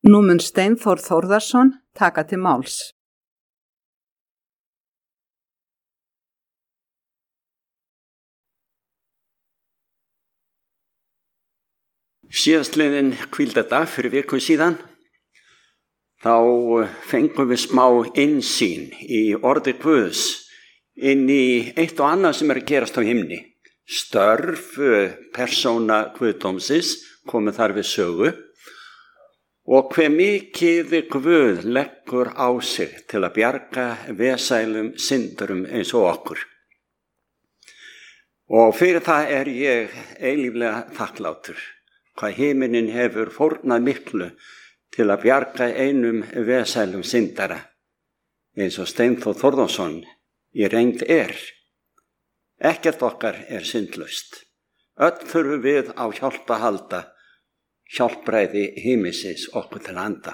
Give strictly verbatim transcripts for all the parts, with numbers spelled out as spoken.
Nú mun Steinþór Þórðarson taka til máls. Síðastliðinn hvíldardag fyrir viku síðan, þá fengum við smá innsýn í orði Guðs inn í eitt og annað sem er að gerast á himni. Störf persóna Guðdómsins komið þar við sögu og hve mikið Guð leggur á sig til að bjarga vesælum syndurum eins og okkur. Og fyrir það er ég eilíflega þakklátur, hvað himinin hefur fórnað miklu til að bjarga einum vesælum syndara, eins og Steinþór Þórðarson í reynd er. Ekkert okkar er syndlaust. Öll þurfum við á hjálp að halda, hjálpræði himinsins okkur til handa.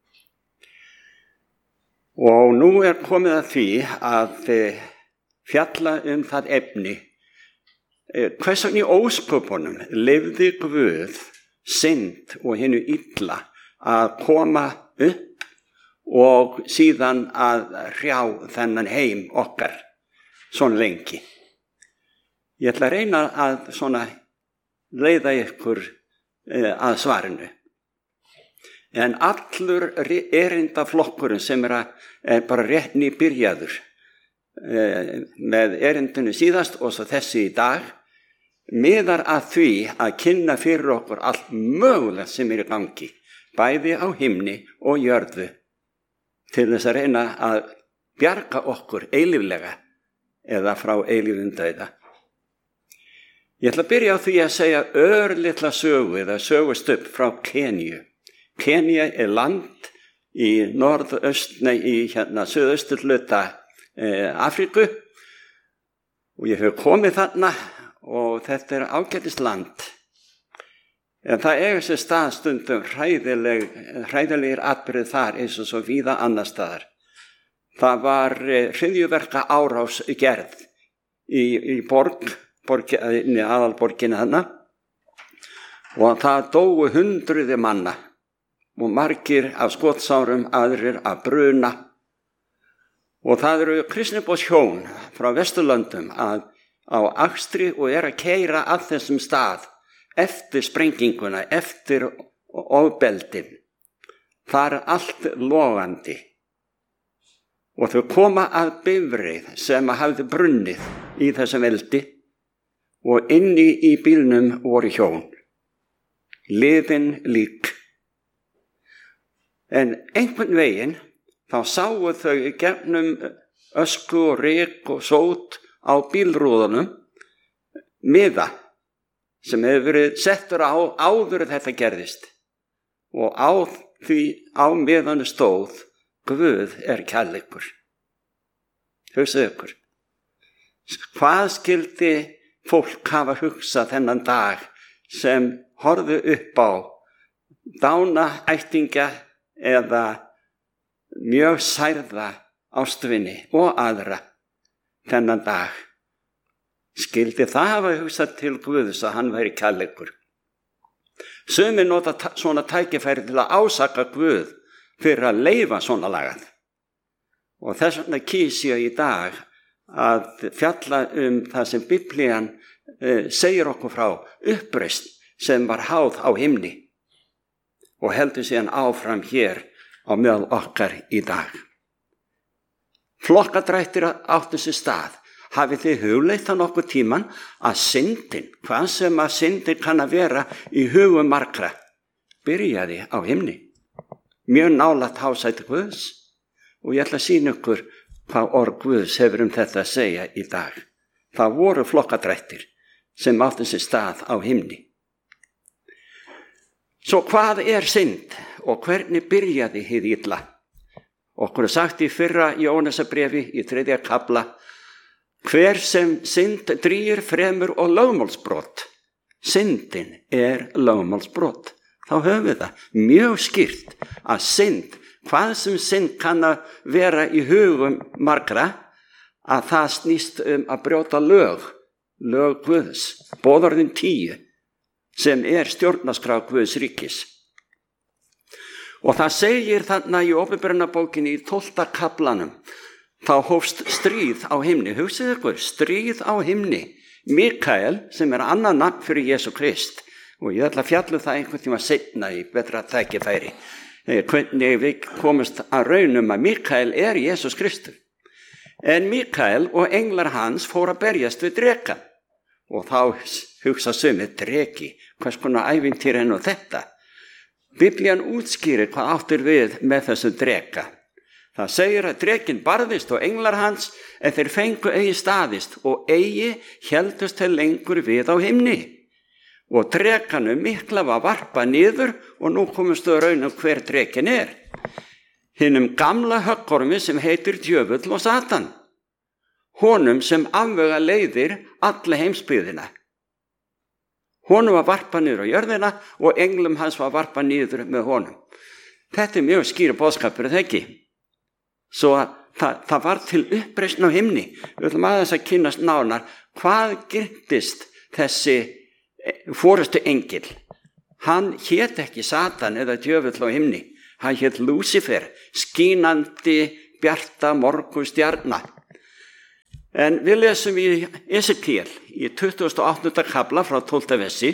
Og nú er komið að því að fjalla um það efni, hvers vegna í ósköpunum leyfði Guð synd og hinu illa að koma upp og síðan að hrjá þennan heim okkar svona lengi. Ég ætla að reyna að svona leiða ykkur að svarinu. En allur erindaflokkurinn sem er, að, er bara rétt nýbyrjaður með erindinu síðast og svo þessi í dag, miðar að því að kynna fyrir okkur allt mögulegt sem er í gangi, bæði á himni og jörðu, til þess að reyna að bjarga okkur eilíflega eða frá eilífum dauða. Ég ætla að byrja á því að segja örlitla sögu eða sögustubb frá Keníu. Kenía er land í norðaust, nei, í hérna suðausturhluta eh, Afríku og ég hef komið þarna og þetta er ágætis land. En það er þessi stað stundum hræðileg, hræðilegir atburðir þar eins og svo víða annar staðar. Það var hryðjuverka árás gerð í, í borg, borg aðalborginni þarna og það dóu hundruði manna og margir af skotsárum, aðrir af bruna. Og það eru kristniboðshjón frá Vesturlöndum að á akstri og er að keyra að þessum stað eftir sprenginguna, eftir ofbeldin. Það er allt logandi. Og þau koma að bifreið sem hafði brunnið í þessum eldi og inni í bílnum voru hjón. Liðin lík. En einhvern veginn þá sáu þau gegnum ösku og ryk og sót á bílrúðunum miða sem hefur verið settur á áður þetta gerðist og á því á miðanu stóð Guð er kærleikur. Hugsaðu ykkur. Hvað skyldi fólk hafa hugsað þennan dag sem horfðu upp á dána ættingja eða mjög særða ástvini og aðra þennan dag? Skyldi það hafa hugsað til Guðs að hann væri kærleikur? Sumir nota svona tækifæri til að ásaka Guð fyrir að leyfa svona lagað. Og þess vegna kýs ég í dag að fjalla um það sem Biblían eh, segir okkur frá uppreisn sem var háð á himni og heldur síðan áfram hér á meðal okkar í dag. Flokkadrættir áttu sér stað. Hafið þið hugleitt það nokkuð tíman að syndin, hvað sem að syndin kann að vera í hugum margra, byrjaði á himni. Mjög nálægt hásæti Guðs og ég ætla að sýna ykkur hvað orð Guðs hefur um þetta að segja í dag. Það voru flokkadrættir sem áttu sér stað á himni. Svo hvað er synd og hvernig byrjaði hið illa? Okkur er sagt í fyrra Jónasarbréfi í þriðja kafla: hver sem synd drýgir fremur og lögmálsbrot. Syndin er lögmálsbrot. Þá höfum við það mjög skýrt að synd, hvað sem synd kann að vera í hugum margra, að það snýst um að brjóta lög, lög Guðs, boðorðin tíu, sem er stjórnarskrá Guðs ríkis. Og það segir þarna í Opinberunarbókinni í tólfta kaflanum, þá hófst stríð á himni. Hugsið ykkur, stríð á himni. Mikael, sem er annað nafn fyrir Jesú Krist, og ég ætla að fjalla um það einhvern tíma seinna í betra tækifæri, hvernig við komumst að raunum að Mikael er Jesús Kristur. En Mikael og englar hans fóru að berjast við drekann. Og þá hugsa sumir, dreki, hvers konar ævintýr er nú þetta? Biblían útskýrir hvað áttir við með þessu dreka. Það segir að drekinn barðist og englar hans en þeir fengu eigi staðist og eigi héldust þeir lengur við á himni. Og drekanum mikla var varpa niður og nú komumst við að raun um hver drekinn er. Hinum gamla höggormi sem heitir djöfull og Satan. Honum sem afvega leiðir alla heimsbyggðina. Honum var varpa niður á jörðina og englum hans var varpa niður með honum. Þetta er mjög skýr boðskapur, er það ekki? Svo það, það var til uppreisn á himni. Við ætlum aðeins að kynnast nánar hvað gerðist þessi forustu engil. Hann hét ekki Satan eða djöfull á himni. Hann hét Lúsifer, skínandi bjarta morgunstjarna. En við lesum í Esekiel í tuttugasta og áttunda kafla frá tólfta versi.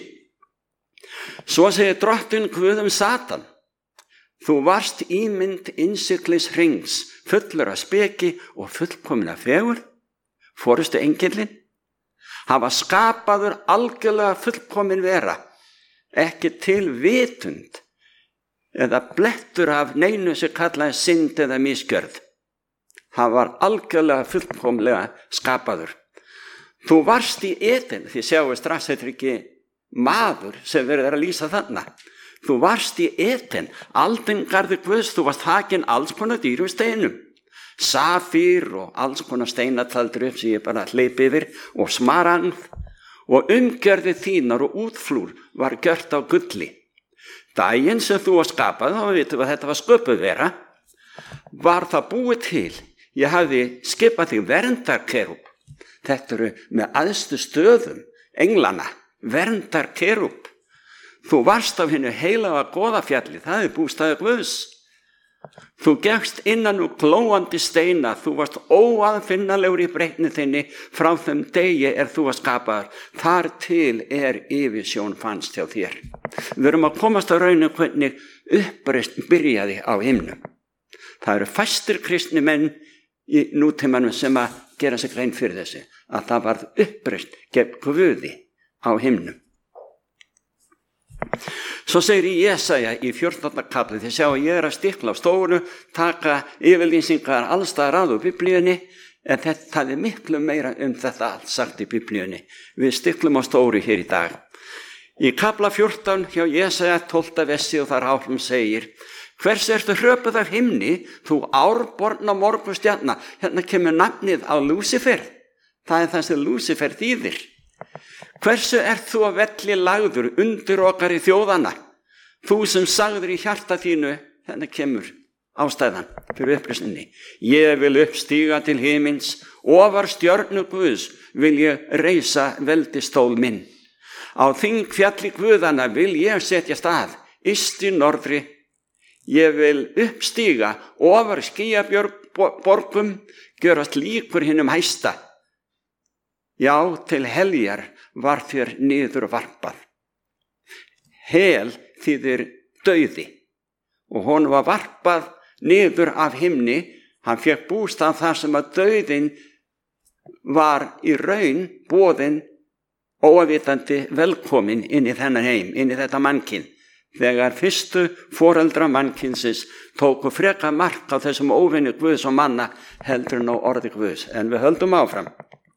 Svo segir drottinn Guð um Satan: Þú varst ímynd innsiglis hrings, fullur af speki og fullkomin af fegurð, forustu engillinn. Hann var skapaður algjörlega fullkomin vera, ekki til vitund eða blettur af neinu sem kallaði synd eða misgjörð. Hann var algjörlega fullkomlega skapaður. Þú varst í Eden, því sjáum við strax þetta er ekki maður sem verður að lýsa þarna. Þú varst í Eden, aldingarði Guðs, þú varst hakin alls konar dýrum steinum. Safír og alls konar steinataldur upp sem ég bara hleyp yfir og smaragð og umgjörði þínar og útflúr var gjört á gulli. Daginn sem þú var skapað, þá vitum við að þetta var sköpuð vera, var það búið til. Ég hafði skipað þig verndarkerúb. Þetta eru með æðstu stöðum englana, verndarkerúb. Þú varst af hennu heilaga goðafjalli, það er bústaður Guðs. Þú gekkst innan úr glóandi steina, þú varst óaðfinnalegur í breytni þinni, frá þeim degi er þú að skapaður. Þar til er yfirsjón fannst hjá þér. Við erum að komast að raunum hvernig uppreisn byrjaði á himnum. Það eru fæstir kristni menn í nútímanum sem að gera sig grein fyrir þessu, að það varð uppreisn gegn Guði á himnum. Svo segir í Jesaja í fjórtánda kafli, þið sjá að ég er að stikla á stofunu, taka yfirlýsingar allstaðar að úr Biblíunni, en þetta er miklu meira um þetta allt sagt í Biblíunni. Við stiklum á stóru hér í dag. Í kafla fjórtán hjá Jesaja tólfta versi og þar áfram segir: Hvers ertu hröpuð af himni, þú árborna morgunstjarna? Hérna kemur nafnið á Lúsifer. Það er það sem Lúsifer þýðir. Hversu ert þú að velli lagður undir okkar í þjóðana? Þú sem sagður í hjarta þínu, hérna kemur ástæðan fyrir uppreisninni. Ég vil uppstíga til himins, ofar stjörnu Guðs vil ég reisa veldistól minn. Á þing fjalli Guðana vil ég setja stað, yst í norðri. Ég vil uppstíga ofar skýjaborgum, gjörast líkur hinum hæsta. Já, til heljar var þér niður varpað. Hel þýðir dauði og honum var varpað niður af himni. Hann fékk bústað þar sem að dauðin var í raun boðin óavitandi velkomin inn í þennan heim, inn í þetta mannkyn. Þegar fyrstu foreldra mannkynsins tóku freka mark á þessum óvinni Guðs og manna heldur en á orði Guðs. En við höldum áfram.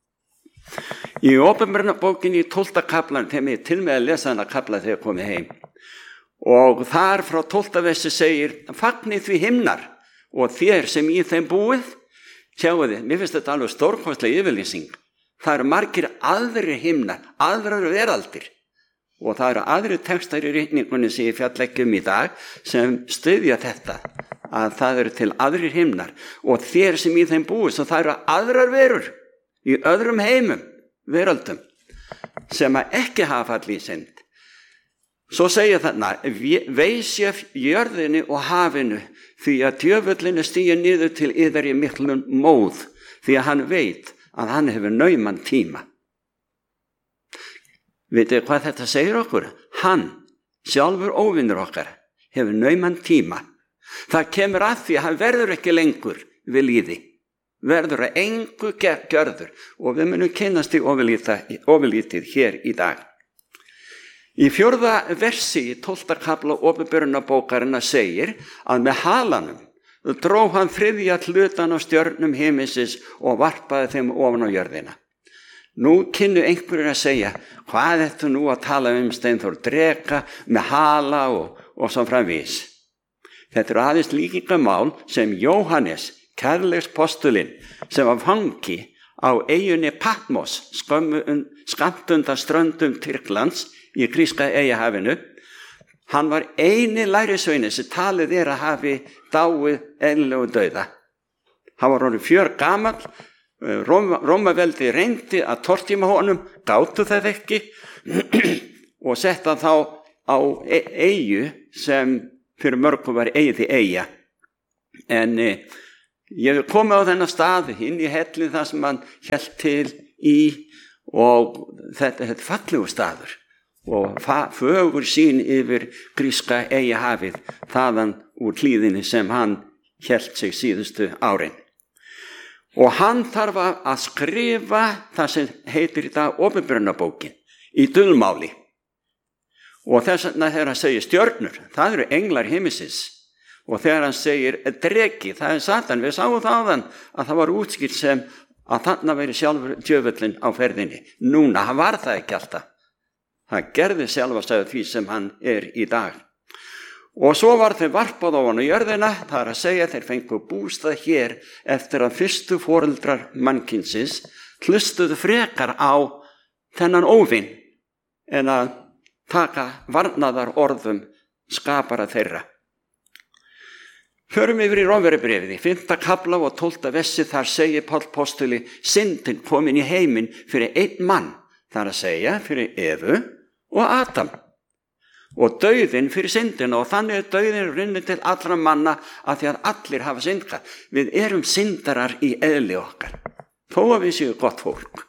Í Opinberunarbókinni í tólfta kaflan, þeim er til með að lesa hana kafla þegar komið heim. Og þar frá tólfta versi segir: Fagnið því himnar og þér sem í þeim búið. Sjáu þið, mér finnst þetta alveg stórkostleg yfirlýsing. Það eru margir aðrir himnar, aðrar veraldir. Og það eru aðri textar í ritningunni sem ég fjalla ekki um í dag sem styðja þetta, að það eru til aðrir himnar og þér sem í þeim búið, svo það eru aðrar verur í öðrum heimum, veröldum, sem að ekki hafa fallið í synd. Svo segja þarna, veisja jörðinni og hafinu, því að djöfullin er stiginn niður til yðar í miklum móð, því að hann veit að hann hefur nauman tíma. Vitið hvað þetta segir okkur? Hann, sjálfur óvinnur okkar, hefur nauman tíma. Það kemur að því að hann verður ekki lengur við líði. Verður að engu gjörður og við munum kynnast í ofurlítið hér í dag. Í fjórða versi í tólfta kafla Opinberunarbókarinnar segir að með halanum dró hann þriðja hlutan á stjörnum himinsins og varpaði þeim ofan á jörðina. Nú kynnu einhverjir að segja, hvað ertu nú að tala um Steinþór, dreka með hala og, og svo framvís. Þetta er aðeins líkingamál sem Jóhannes, kærleikspostulinn, sem var fangi á eyjunni Patmos, skammt undan ströndum Tyrklands í gríska eyjahafinu, hann var eini lærisveini sem talið er að hafi dáið eðlilegu dauða. Hann var orðinn fjör gamall, Rómaveldi reyndi að tortíma honum, gátu það ekki og setta þá á eyju sem fyrir mörgum var eyði eyja. En eh, ég hef komið á þennan stað inn í hellin þar sem hann hélt til í og þetta er fallegu staður og fögur sín yfir gríska eyjahafið þaðan úr hlíðinni sem hann hélt sig síðustu árin. Og hann þarf að skrifa það sem heitir í dag Opinberunarbókin í dulmáli. Og þess vegna þegar hann segir stjörnur, það eru englar himinsins. Og þegar hann segir dreki, það er Satan. Við sáum þaðan að það var útskýrt sem að þarna veri sjálfur djöfullinn á ferðinni. Núna, hann var það ekki alltaf. Það gerði sjálfastæðu því sem hann er í dag. Og svo var þeir varpað ofan á jörðina, það er að segja þeir fengu bústað hér eftir að fyrstu foreldrar mannkynsins hlustuðu frekar á þennan óvin en að taka varnaðar orðum skapara þeirra. Förum yfir í Rómverjabréfið, í fimmta kafla og tólfta versi, þar segir Páll postuli, syndin komin í heiminn fyrir einn mann, það er að segja fyrir Evu og Adam. Og dauðinn fyrir syndina og þannig er dauðinn runnið til allra manna að því að allir hafa syndgað. Við erum syndarar í eðli okkar, þó að við séum gott fólk.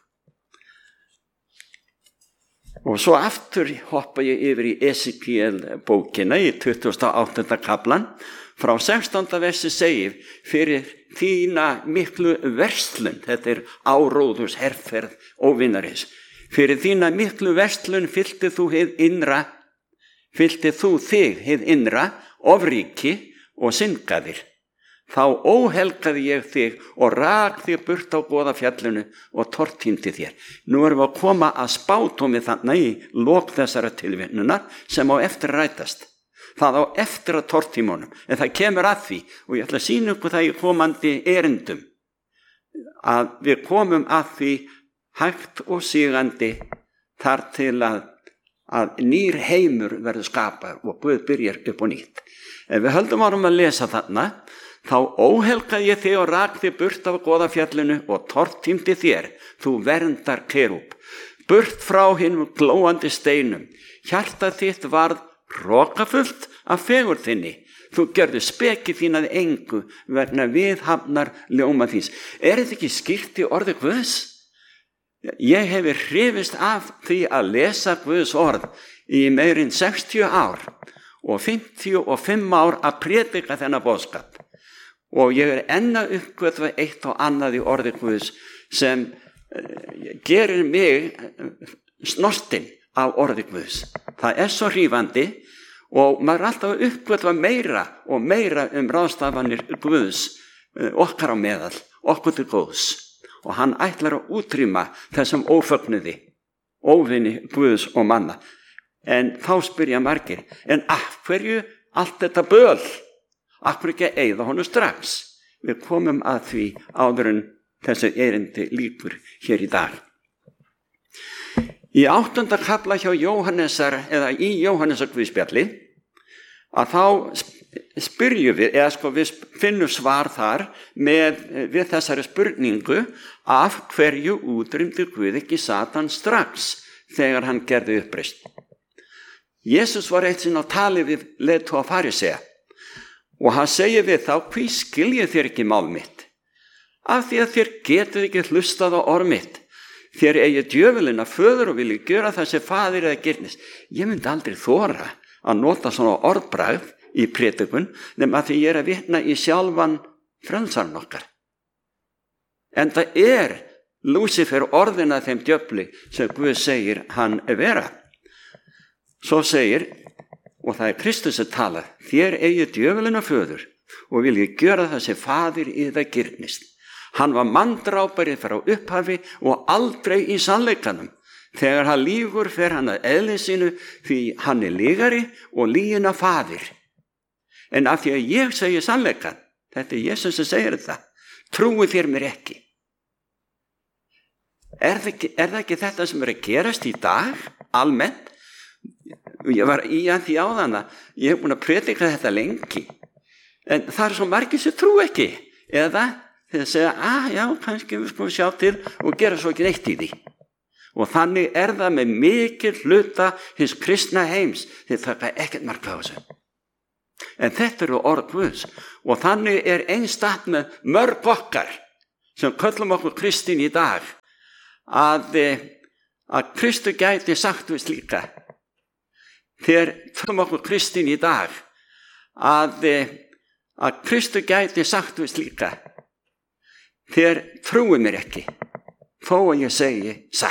Og svo aftur hoppa ég yfir í Esekiel bókina í tuttugasta og áttunda kaflan. Frá sextánda versi segir, fyrir þína miklu verslun, þetta er áróðurs herferð óvinarins, fyrir þína miklu verslun fyllti þú hið innra, fyllti þú þig hið innra, ofríki og syndgaðir. Þá óhelgaði ég þig og rak þig burt á góða fjallinu og tortímdi þér. Nú erum við að koma að spátómi þarna í lok þessara tilvinnunar sem á eftir að rætast. Það á eftir að tortímunum, en það kemur að því og ég ætla að sýna ykkur það í komandi erindum að við komum að því hægt og sígandi þar til að að nýr heimur verður skapað og Guð byrjar upp og nýtt. Ef við höldum árum að lesa þarna, þá óhelgaði ég þig og rak þig burt af góða fjallinu og tortímdi þér, þú verndar kerúb, burt frá hinum glóandi steinum. Hjarta þitt varð hrokafullt af fegurð þinni. Þú gerðu speki þín að engu vegna viðhafnar ljóma þíns. Er þetta ekki skýrt í orði Guðs? Ég hefi hrifist af því að lesa Guðs orð í meirinn sextíu ár og fimmtíu og fimm ár að predika þennan boðskap. Og ég er enn að uppgötva eitt og annað í orði Guðs sem gerir mig snortinn af orði Guðs. Það er svo hrifandi og maður er alltaf að uppgötva meira og meira um ráðstafanir Guðs okkar á meðal, okkur til góðs. Og hann ætlar að útrýma þessum ófögnuði, óvinni Guðs og manna. En þá spyrja margir, en af hverju allt þetta böl? Af hverju ekki að eyða honum strax? Við komum að því áður en þessu erindi líkur hér í dag. Í áttunda kafla hjá Jóhannesar, eða í Jóhannesar Guðspjalli, að þá spyrjum við, eða sko við finnum svar þar með, við þessari spurningu, af hverju útrýmdi Guð ekki Satan strax þegar hann gerði uppreisn. Jesus var eitt sinn á tali við leiðtoga farisea og hann segir við þá, hví skiljið þér ekki mál mitt? Af því að þér getur ekki hlustað á orð mitt. Þér eigið djöfulinn að föður og viljið gjöra það sem faðir eða girnist. Ég myndi aldrei þora að nota svona orðbragð í prédikun nema því ég er að vitna í sjálfan frelsarann okkar. En það er Lúsifer orðin að þeim djöfli sem Guð segir hann vera. Svo segir, og það er Kristus að tala, þér eigið djöfulinn að föður og viljið gjöra það sem faðir eða girnist. Hann var manndrápari frá upphafi og aldrei í sannleikanum. Þegar hann lýgur fer hann að eðli sínu því hann er lýgari og lýgina faðir. En af því að ég segi sannleikan, þetta er Jesus sem segir þetta, trúið þér mér ekki. Er það ekki, er það ekki þetta sem er að gerast í dag, almennt? Ég var í að því áðan að ég hef búin að predika þetta lengi. En það er svo margir sem trú ekki, eða þegar segja, að já, kannski við skulum sjá til og gera svo ekki neitt í því. Og þannig er það með mikil hluta hins kristna heims, þeir taka ekkert mark á þessu. En þetta eru orð Guðs og þannig er einstakt með mörg okkar sem köllum okkur kristin í dag að, að Kristur gæti sagt við slíka. Þeir köllum okkur kristin í dag að, að Kristur gæti sagt við slíka. Þér trúið mér ekki, þó að ég segi satt.